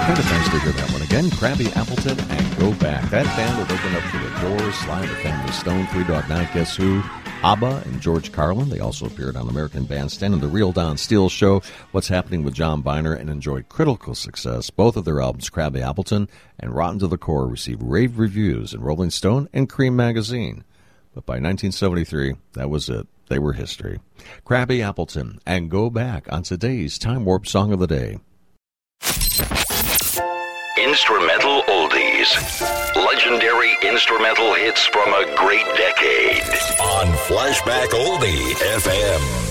Kind of nice to hear that one again. Krabby Appleton and Go Back. That band would open up for the Doors, Sly and the Family Stone, Three Dog Night, Guess Who, ABBA, and George Carlin. They also appeared on American Bandstand and The Real Don Steele Show, What's Happening with John Biner, and enjoyed critical success. Both of their albums, Krabby Appleton and Rotten to the Core, received rave reviews in Rolling Stone and Cream magazine. But by 1973, that was it. They were history. Krabby Appleton and Go Back on today's Time Warp Song of the Day. Instrumental oldies. Legendary instrumental hits from a great decade. On Flashback Oldie FM.